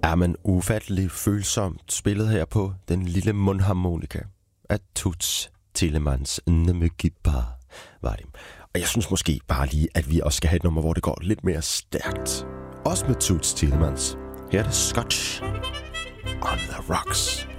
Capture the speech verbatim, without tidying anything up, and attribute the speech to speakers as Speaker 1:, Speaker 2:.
Speaker 1: er man ufattelig følsomt spillet her på den lille mundharmonika af Toots Thielemans Nemøgibar, var det. Og jeg synes måske bare lige, at vi også skal have et nummer, hvor det går lidt mere stærkt. Også med Toots Thielemans. Her er det Scotch on the Rocks.